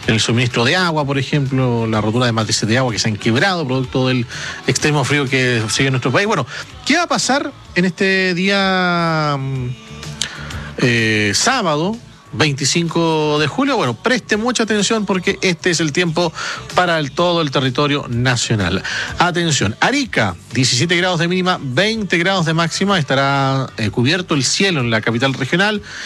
en el suministro de agua, por ejemplo, la rotura de matrices de agua que se han quebrado producto del extremo frío que sigue en nuestro país. Bueno, ¿qué va a pasar en este día sábado 25 de julio? Bueno, preste mucha atención porque este es el tiempo para todo el territorio nacional. Atención, Arica, 17 grados de mínima, 20 grados de máxima, estará cubierto el cielo en la capital regional